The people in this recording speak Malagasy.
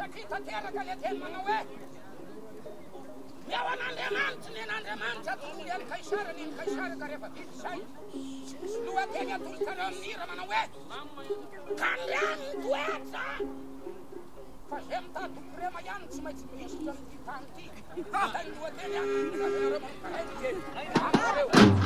Kita teraka le ten mga we. Yawan Andremantia tulian kaisar nin kaisar karepa bitsai. Lua tenya tulkaram nira mana we. Kanyan tueta. Fazemta tu prema yanci mai tsimistan titanti. Dan lua tenya nira mana karenti.